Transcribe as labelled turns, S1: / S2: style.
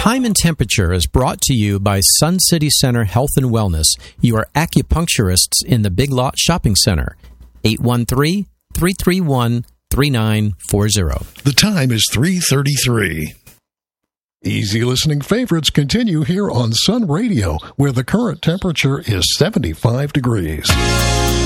S1: Time and Temperature is brought to you by Sun City Center Health and Wellness, your acupuncturists in the Big Lot Shopping Center. 813-331-3940.
S2: The time is 3:33. Easy listening favorites continue here on Sun Radio, where the current temperature is 75 degrees.